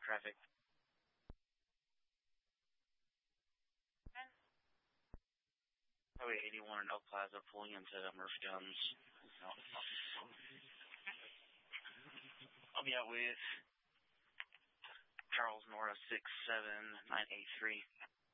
traffic. Highway 81 in Elk Plaza pulling into Murphy Guns. I'll be out with Charles Nora 67983.